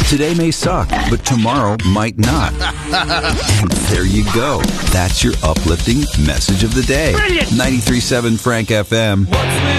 Today may suck, but tomorrow might not. And there you go. That's your uplifting message of the day. 93.7 Frank FM.